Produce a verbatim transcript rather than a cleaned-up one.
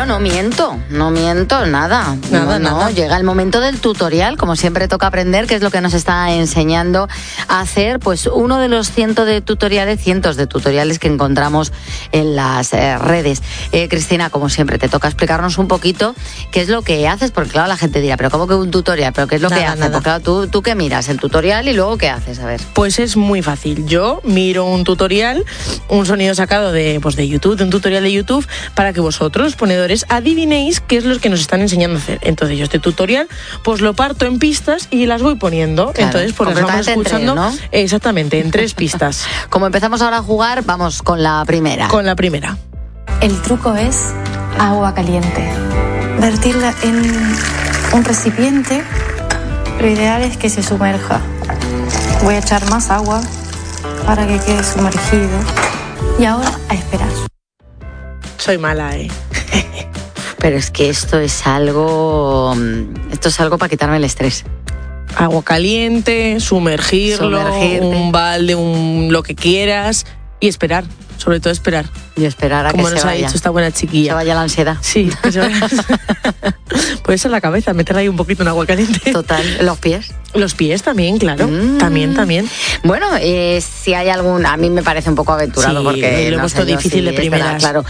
Bueno, no miento, no miento, nada. Nada, no, nada. No, llega el momento del tutorial, como siempre toca aprender, que es lo que nos está enseñando a hacer, pues uno de los cientos de tutoriales, cientos de tutoriales que encontramos en las eh, redes. Eh, Cristina, como siempre, te toca explicarnos un poquito qué es lo que haces, porque claro, la gente dirá, pero ¿cómo que un tutorial? ¿Pero qué es lo Nada, que haces? nada. Porque claro, tú, tú qué miras, el tutorial y luego qué haces, a ver. Pues es muy fácil. Yo miro un tutorial, un sonido sacado de, pues de YouTube, de un tutorial de YouTube, para que vosotros, ponedores, adivinéis qué es lo que nos están enseñando a hacer. Entonces yo este tutorial pues lo parto en pistas y las voy poniendo. Claro, Entonces pues las vamos escuchando. En tres, ¿no? Exactamente, en tres pistas. Como empezamos ahora a jugar, vamos con la primera. Con la primera. El truco es agua caliente. Vertirla en un recipiente. Lo ideal es que se sumerja. Voy a echar más agua para que quede sumergido. Y ahora a esperar. Soy mala, ¿eh? Pero es que esto es algo... Esto es algo para quitarme el estrés. Agua caliente, sumergirlo, Sumergirte. un balde, un lo que quieras y esperar. Sobre todo esperar. Y esperar a Como que nos se ha vaya. dicho esta buena chiquilla. Se vaya la ansiedad. Sí, que se vaya. Puede ser la cabeza, meterla ahí un poquito en agua caliente. Total, los pies. Los pies también, claro. Mm. También, también. Bueno, eh, si hay algún... A mí me parece un poco aventurado Sí, porque... lo he no puesto sé yo difícil si de es verdad, primeras. claro.